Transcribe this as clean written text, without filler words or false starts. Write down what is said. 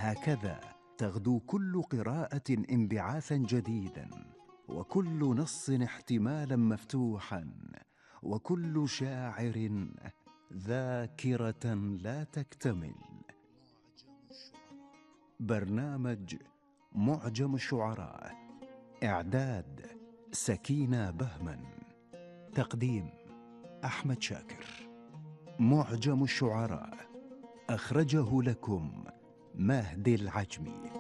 هكذا تغدو كل قراءة انبعاثا جديدا، وكل نص احتمالا مفتوحا، وكل شاعر ذاكرة لا تكتمل. برنامج معجم الشعراء، إعداد سكينة بهمن، تقديم أحمد شاكر. معجم الشعراء أخرجه لكم مهدي العجمي.